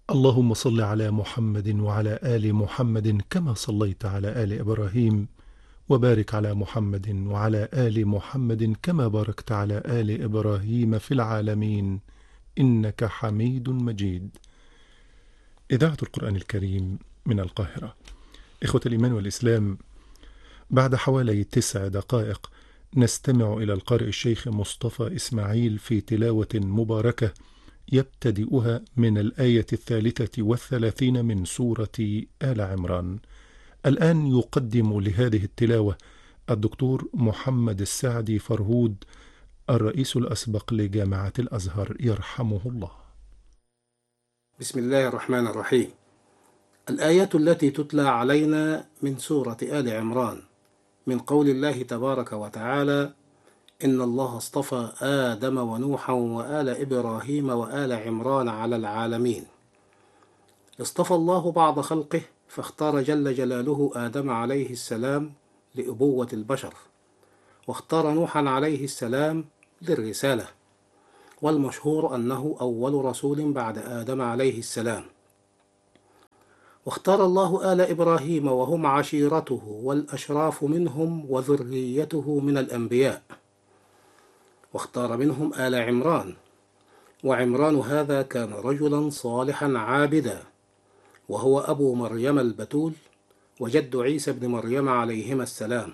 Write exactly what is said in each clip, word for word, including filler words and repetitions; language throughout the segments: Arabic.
اللهم صل على محمد وعلى آل محمد كما صليت على آل إبراهيم، وبارك على محمد وعلى آل محمد كما باركت على آل إبراهيم في العالمين إنك حميد مجيد. إذاعة القرآن الكريم من القاهرة. إخوة الإيمان والإسلام، بعد حوالي تسع دقائق نستمع إلى القارئ الشيخ مصطفى إسماعيل في تلاوة مباركة يبتدئها من الآية الثالثة والثلاثين من سورة آل عمران. الآن يقدم لهذه التلاوة الدكتور محمد السعدي فرهود، الرئيس الأسبق لجامعة الأزهر يرحمه الله. بسم الله الرحمن الرحيم. الآيات التي تتلى علينا من سورة آل عمران من قول الله تبارك وتعالى: إن الله اصطفى آدم ونوحا وآل إبراهيم وآل عمران على العالمين. اصطفى الله بعض خلقه فاختار جل جلاله آدم عليه السلام لأبوة البشر، واختار نوحا عليه السلام للرسالة، والمشهور أنه أول رسول بعد آدم عليه السلام. واختار الله آل إبراهيم وهم عشيرته والأشراف منهم وذريته من الأنبياء، واختار منهم آل عمران، وعمران هذا كان رجلا صالحا عابدا، وهو أبو مريم البتول وجد عيسى بن مريم عليهما السلام.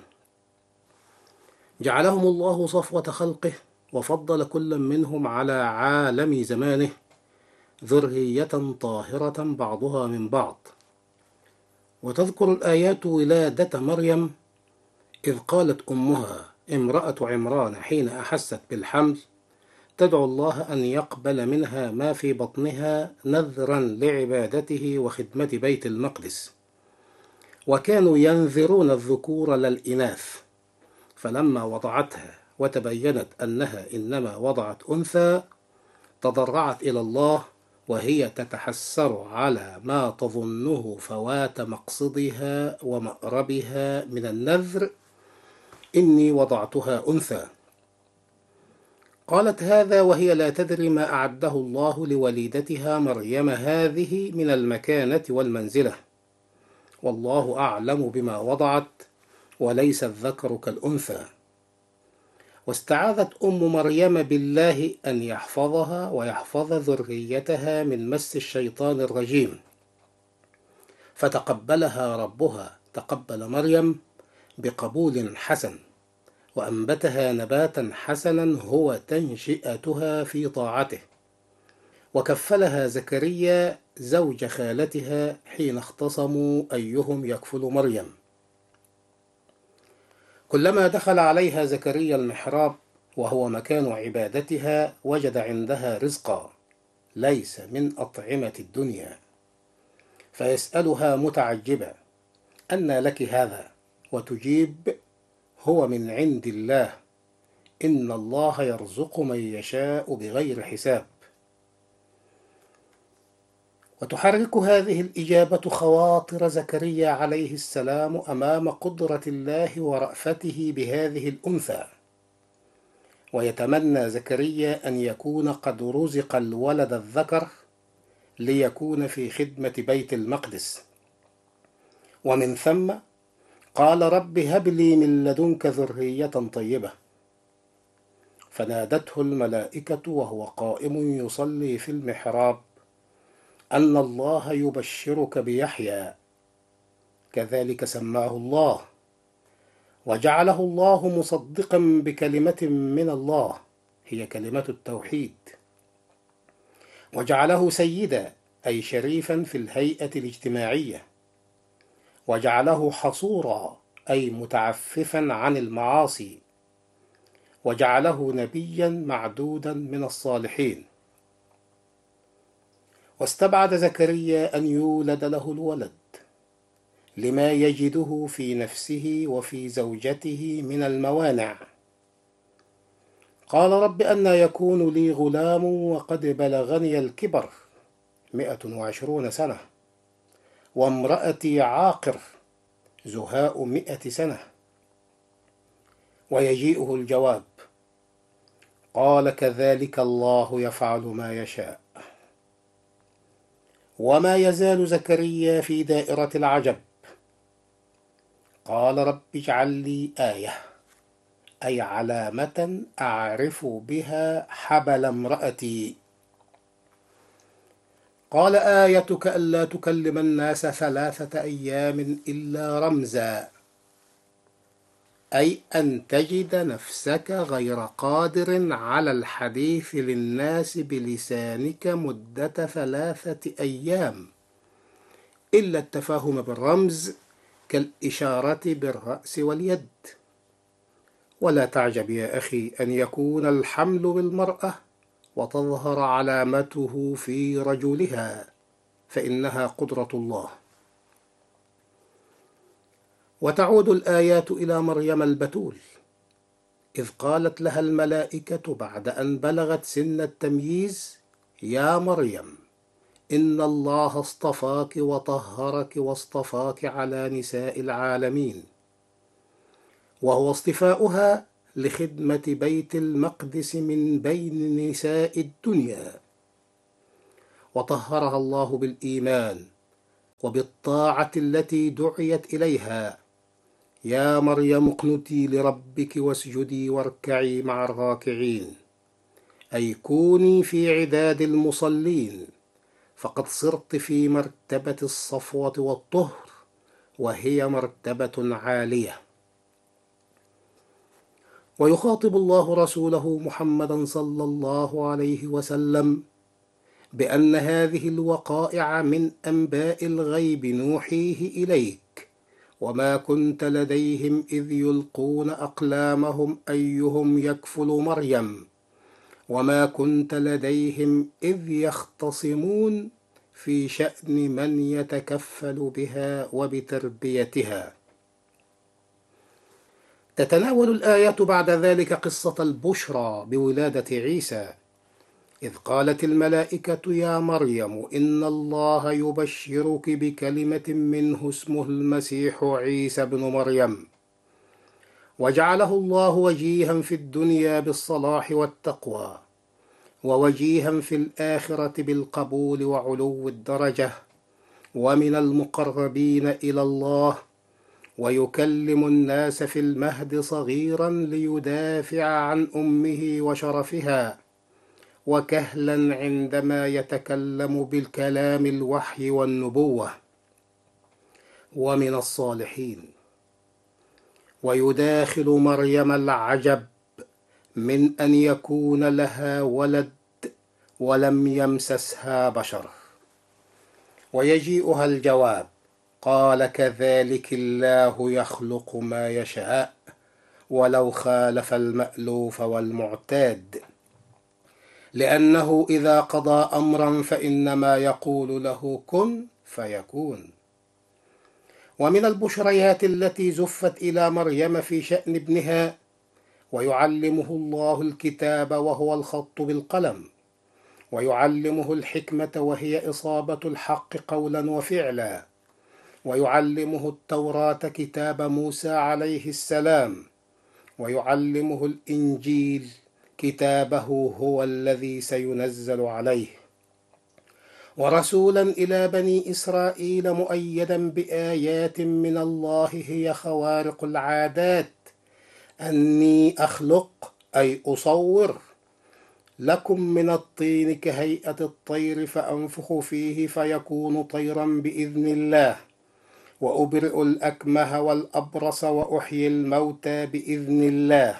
جعلهم الله صفوة خلقه، وفضل كل منهم على عالم زمانه ذرية طاهرة بعضها من بعض. وتذكر الآيات ولادة مريم، إذ قالت أمها امرأة عمران حين أحست بالحمل تدعو الله أن يقبل منها ما في بطنها نذرا لعبادته وخدمة بيت المقدس. وكانوا ينذرون الذكور للإناث، فلما وضعتها وتبينت أنها إنما وضعت أنثى تضرعت إلى الله وهي تتحسر على ما تظنه فوات مقصدها ومأربها من النذر: إني وضعتها أنثى. قالت هذا وهي لا تدري ما أعده الله لوليدتها مريم هذه من المكانة والمنزلة، والله أعلم بما وضعت وليس الذكر كالأنثى. واستعاذت أم مريم بالله أن يحفظها ويحفظ ذريتها من مس الشيطان الرجيم، فتقبلها ربها تقبل مريم بقبول حسن، وأنبتها نباتا حسنا هو تنشئتها في طاعته. وكفلها زكريا زوج خالتها حين اختصموا أيهم يكفل مريم. كلما دخل عليها زكريا المحراب وهو مكان عبادتها وجد عندها رزقا ليس من أطعمة الدنيا، فيسألها متعجبا: أنى لك هذا؟ وتجيب: هو من عند الله، إن الله يرزق من يشاء بغير حساب. وتحرك هذه الإجابة خواطر زكريا عليه السلام أمام قدرة الله ورأفته بهذه الأنثى، ويتمنى زكريا أن يكون قد رزق الولد الذكر ليكون في خدمة بيت المقدس. ومن ثم قال: رب هب لي من لدنك ذرية طيبة. فنادته الملائكة وهو قائم يصلي في المحراب أن الله يبشرك بيحيى، كذلك سماه الله، وجعله الله مصدقا بكلمة من الله هي كلمة التوحيد، وجعله سيدا أي شريفا في الهيئة الاجتماعية، وجعله حصورا أي متعففا عن المعاصي، وجعله نبيا معدودا من الصالحين. واستبعد زكريا أن يولد له الولد لما يجده في نفسه وفي زوجته من الموانع. قال: رب أنى يكون لي غلام وقد بلغني الكبر مئة وعشرون سنة، وامرأتي عاقر زهاء مئة سنة. ويجيئه الجواب: قال: كذلك الله يفعل ما يشاء. وما يزال زكريا في دائرة العجب. قال رب اجعل لي آية، أي علامة أعرف بها حبل امرأتي. قال آيتك ألا تكلم الناس ثلاثة أيام إلا رمزا، أي أن تجد نفسك غير قادر على الحديث للناس بلسانك مدة ثلاثة أيام إلا التفاهم بالرمز كالإشارة بالرأس واليد. ولا تعجب يا أخي أن يكون الحمل بالمرأة وتظهر علامته في رجلها، فإنها قدرة الله. وتعود الآيات إلى مريم البتول، إذ قالت لها الملائكة بعد أن بلغت سن التمييز: يا مريم إن الله اصطفاك وطهرك واصطفاك على نساء العالمين. وهو اصطفاؤها لخدمة بيت المقدس من بين نساء الدنيا، وطهرها الله بالإيمان وبالطاعة التي دعيت إليها. يا مريم اقنتي لربك واسجدي واركعي مع الراكعين، أي كوني في عداد المصلين، فقد صرت في مرتبة الصفوة والطهر، وهي مرتبة عالية. ويخاطب الله رسوله محمدا صلى الله عليه وسلم بأن هذه الوقائع من أنباء الغيب نوحيه إليك، وما كنت لديهم إذ يلقون أقلامهم أيهم يكفل مريم، وما كنت لديهم إذ يختصمون في شأن من يتكفل بها وبتربيتها. تتناول الآية بعد ذلك قصة البشرى بولادة عيسى، إذ قالت الملائكة: يا مريم إن الله يبشرك بكلمة منه اسمه المسيح عيسى بن مريم، وجعله الله وجيها في الدنيا بالصلاح والتقوى، ووجيها في الآخرة بالقبول وعلو الدرجة، ومن المقربين إلى الله، ويكلم الناس في المهد صغيرا ليدافع عن أمه وشرفها، وكهلا عندما يتكلم بالكلام الوحي والنبوة، ومن الصالحين. ويداخل مريم العجب من أن يكون لها ولد ولم يمسسها بشر، ويجيئها الجواب: قال كذلك الله يخلق ما يشاء ولو خالف المألوف والمعتاد، لأنه إذا قضى أمرا فإنما يقول له كن فيكون. ومن البشريات التي زفت إلى مريم في شأن ابنها: ويعلمه الله الكتاب وهو الخط بالقلم، ويعلمه الحكمة وهي إصابة الحق قولا وفعلا، ويعلمه التوراة كتاب موسى عليه السلام، ويعلمه الإنجيل كتابه هو الذي سينزل عليه، ورسولا إلى بني إسرائيل مؤيدا بآيات من الله هي خوارق العادات، أني أخلق أي أصور لكم من الطين كهيئة الطير فأنفخ فيه فيكون طيرا بإذن الله، وأبرئ الأكمه والأبرص وأحيي الموتى بإذن الله،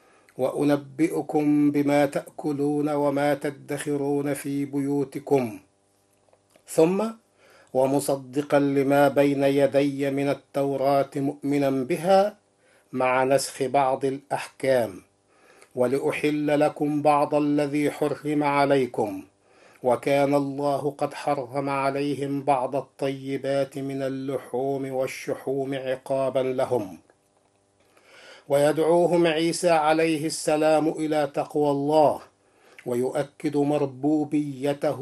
وأنبئكم بما تأكلون وما تدخرون في بيوتكم، ثم ومصدقا لما بين يدي من التوراة مؤمنا بها مع نسخ بعض الأحكام، ولأحل لكم بعض الذي حرم عليكم، وكان الله قد حرم عليهم بعض الطيبات من اللحوم والشحوم عقابا لهم. ويدعوهم عيسى عليه السلام إلى تقوى الله، ويؤكد مربوبيته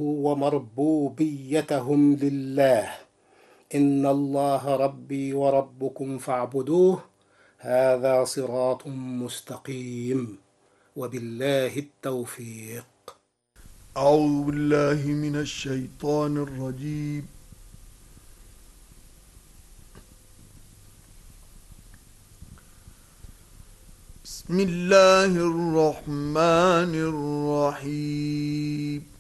ومربوبيتهم لله: إن الله ربي وربكم فاعبدوه هذا صراط مستقيم، وبالله التوفيق. أعوذ بالله من الشيطان الرجيم. بسم الله الرحمن الرحيم.